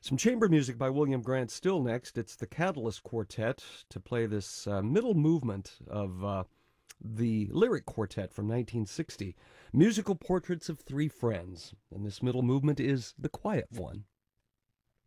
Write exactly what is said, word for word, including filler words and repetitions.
Some chamber music by William Grant still next. It's the Catalyst Quartet to play this uh, middle movement of uh, the Lyric Quartet from nineteen sixty. Musical Portraits of Three Friends. And this middle movement is the quiet one.